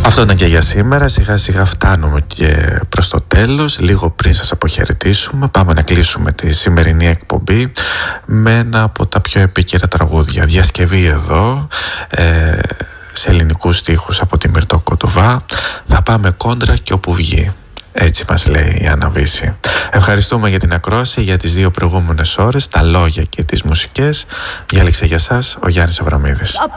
Αυτό ήταν και για σήμερα. Σιγά σιγά φτάνουμε και προς το τέλος. Λίγο πριν σας αποχαιρετήσουμε, πάμε να κλείσουμε τη σημερινή εκπομπή με ένα από τα πιο επίκαιρα τραγούδια. Διασκευή εδώ, σε ελληνικούς στίχους από τη Μυρτώ Κοντοβά. Θα πάμε κόντρα και όπου βγει. Έτσι μας λέει η Άννα Βύση. Ευχαριστούμε για την ακρόαση για τις 2 προηγούμενες ώρες, τα λόγια και τις μουσικές. Διάλεξε για σας ο Γιάννης Αβραμίδης.